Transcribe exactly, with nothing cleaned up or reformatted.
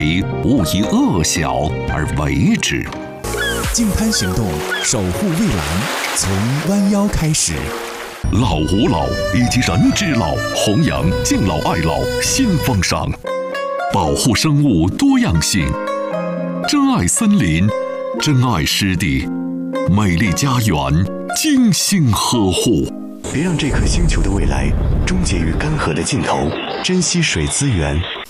勿以恶小而为之。 净滩行动，守护蔚蓝，从弯腰开始。 老吾老以及人之老，弘扬敬老爱老新风尚，保护生物多样性，珍爱森林，珍爱湿地，美丽家园精心呵护。 别让这颗星球的未来终结于干涸的尽头，珍惜水资源，